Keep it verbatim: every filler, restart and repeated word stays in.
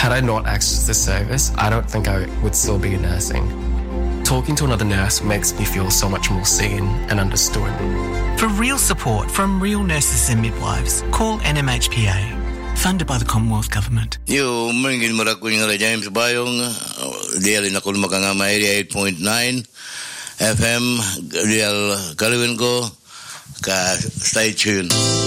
Had I not accessed this service, I don't think I would still be nursing. Talking to another nurse makes me feel so much more seen and understood. For real support from real nurses and midwives, call N M H P A, funded by the Commonwealth Government. Yo, mungkin marakuin nga James Bayong, dial na kun makangama eighty-eight point nine F M, dial kalawin ko, ka stay tuned.